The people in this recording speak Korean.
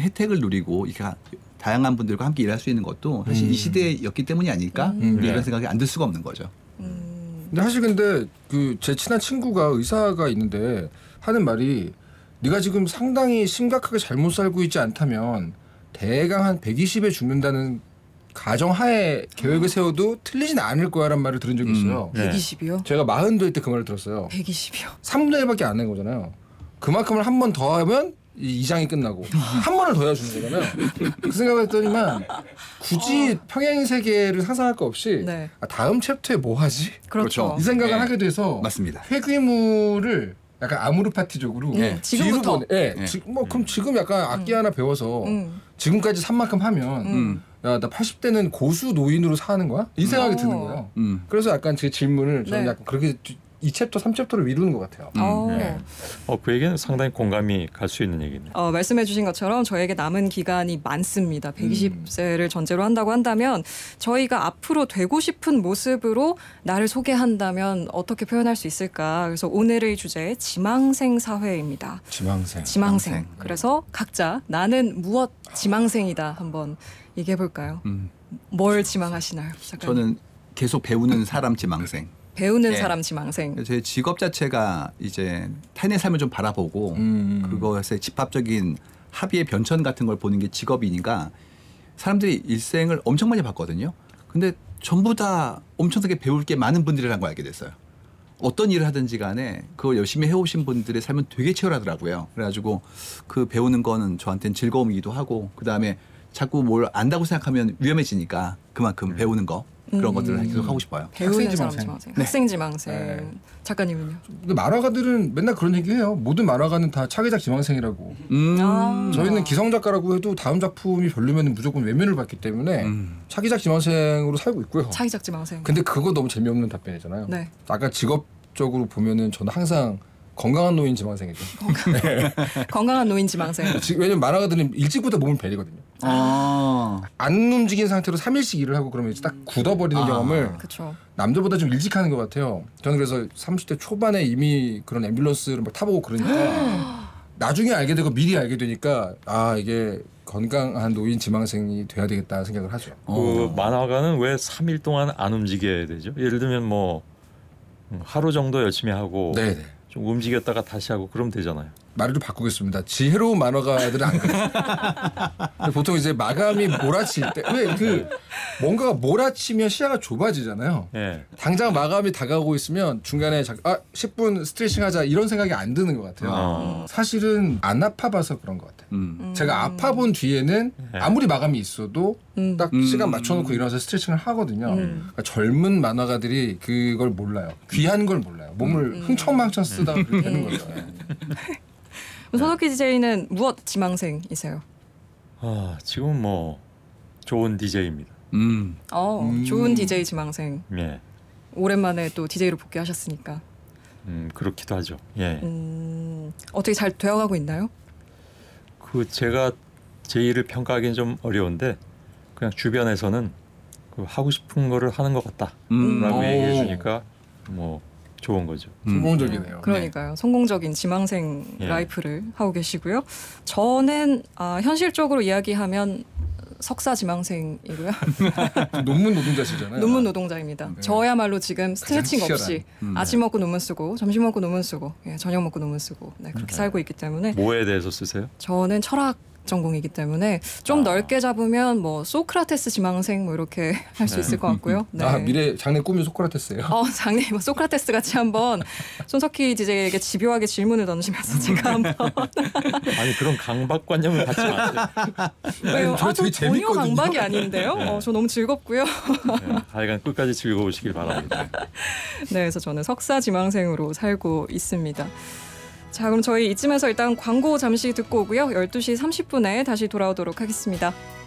혜택을 누리고 이렇게 다양한 분들과 함께 일할 수 있는 것도 사실 이 시대였기 때문이 아닐까 이런 생각이 안 들 수가 없는 거죠. 근데 사실 그 제 친한 친구가 의사가 있는데 하는 말이 네가 지금 상당히 심각하게 잘못 살고 있지 않다면 대강 한 120에 죽는다는 가정하에 계획을 세워도 틀리진 않을 거야라는 말을 들은 적이 있어요. 120이요? 제가 40대 때 그 말을 들었어요. 120이요? 3분의 1밖에 안 된 거잖아요. 그만큼을 한 번 더 하면 이 장이 끝나고 한 번을 더 해야 주는 거잖아요. 그 생각을 했더니만 굳이 평행 세계를 상상할 거 없이 네. 다음 챕터에 뭐 하지? 그렇죠. 이 생각을 하게 돼서 맞습니다. 회귀물을 약간 아무르 파티적으로 지금부터. 그럼 지금 약간 악기 하나 배워서 지금까지 산 만큼 하면 야, 나 80대는 고수 노인으로 사는 거야? 이 생각이 드는 거예요. 그래서 약간 제 질문을 저는 약간 그렇게 2챕터, 3챕터를 미루는 것 같아요. 그 얘기는 상당히 공감이 갈 수 있는 얘기네요. 말씀해 주신 것처럼 저에게 남은 기간이 많습니다. 120세를 전제로 한다고 한다면 저희가 앞으로 되고 싶은 모습으로 나를 소개한다면 어떻게 표현할 수 있을까? 그래서 오늘의 주제 지망생 사회입니다. 지망생. 그래서 각자 나는 무엇 지망생이다 한번 얘기해 볼까요? 뭘 지망하시나요? 작가님? 저는 계속 배우는 사람 지망생. 배우는 사람 지망생. 제 직업 자체가 이제 타인의 삶을 좀 바라보고 그것의 집합적인 합의의 변천 같은 걸 보는 게 직업이니까 사람들이 일생을 엄청 많이 봤거든요. 근데 전부 다 엄청나게 배울 게 많은 분들이라는 걸 알게 됐어요. 어떤 일을 하든지 간에 그걸 열심히 해오신 분들의 삶은 되게 치열하더라고요. 그래가지고 그 배우는 거는 저한테는 즐거움이기도 하고 그다음에 자꾸 뭘 안다고 생각하면 위험해지니까 그만큼 배우는 거. 그런 것들을 계속 하고 싶어요. 배우는 사람 지망생. 학생 지망생. 작가님은요? 근데 만화가들은 맨날 그런 얘기해요. 모든 만화가는 다 차기작 지망생이라고. 저희는 기성 작가라고 해도 다음 작품이 별로면 무조건 외면을 받기 때문에 차기작 지망생으로 살고 있고요. 차기작 지망생. 근데 그거 너무 재미없는 답변이잖아요. 네. 아까 직업적으로 보면은 저는 항상 건강한 노인 지망생이죠. 건강한 노인 지망생. 왜냐면 만화가들은 일찍부터 몸을 베리거든요. 안 움직인 상태로 3일씩 일을 하고 그러면 이제 딱 굳어버리는 경험을 그쵸. 남들보다 좀 일찍 하는 것 같아요. 저는 그래서 30대 초반에 이미 그런 앰뷸런스를 막 타보고 그러니까 나중에 알게 되고 미리 알게 되니까 이게 건강한 노인 지망생이 돼야 되겠다 생각을 하죠. 그 만화가는 왜 3일 동안 안 움직여야 되죠? 예를 들면 뭐 하루 정도 열심히 하고 네네. 좀 움직였다가 다시 하고 그러면 되잖아요. 말을 좀 바꾸겠습니다. 지혜로운 만화가들은 안 그래요. 보통 이제 마감이 몰아칠 때 왜 뭔가가 몰아치면 시야가 좁아지잖아요. 예. 당장 마감이 다가오고 있으면 중간에 10분 스트레칭 하자 이런 생각이 안 드는 것 같아요. 사실은 안 아파봐서 그런 것 같아요. 제가 아파본 뒤에는 아무리 마감이 있어도 딱 시간 맞춰놓고 일어나서 스트레칭을 하거든요. 그러니까 젊은 만화가들이 그걸 몰라요. 귀한 걸 몰라요. 몸을 흥청망청 쓰다가 그렇게 되는 거죠. 손석희 DJ는 무엇 지망생이세요? 지금 뭐 좋은 DJ입니다. 좋은 DJ 지망생. 예. 오랜만에 또 DJ로 복귀하셨으니까. 그렇기도 하죠. 예. 어떻게 잘 되어가고 있나요? 제가 제 일을 평가하기는 좀 어려운데 그냥 주변에서는 하고 싶은 거를 하는 것 같다라고 얘기해 주니까 뭐 좋은 거죠. 성공적이네요. 그러니까요. 성공적인 지망생 라이프를 하고 계시고요. 저는 현실적으로 이야기하면 석사 지망생이고요. 논문 노동자시잖아요. 논문 노동자입니다. 저야말로 지금 스트레칭 없이 아침 먹고 논문 쓰고 점심 먹고 논문 쓰고 저녁 먹고 논문 쓰고 그렇게 살고 있기 때문에. 뭐에 대해서 쓰세요? 저는 철학 전공이기 때문에 좀 넓게 잡으면 뭐 소크라테스 지망생 뭐 이렇게 할 수 있을 것 같고요. 네. 미래 장래 꿈이 소크라테스예요? 장래 뭐 소크라테스 같이 한번 손석희 DJ에게 집요하게 질문을 던지면서 제가 한번 아니 그런 강박관념을 갖지 마세요. 왜요? 저 전혀 강박이 아닌데요. 저 너무 즐겁고요. 하여간 끝까지 즐거우시길 바랍니다. 네, 그래서 저는 석사 지망생으로 살고 있습니다. 자, 그럼 저희 이쯤에서 일단 광고 잠시 듣고 오고요. 12시 30분에 다시 돌아오도록 하겠습니다.